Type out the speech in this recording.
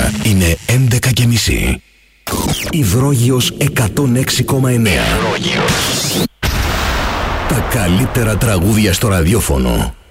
ώρα είναι 11:30. Υδρόγειος 106,9. Τα καλύτερα τραγούδια στο ραδιόφωνο.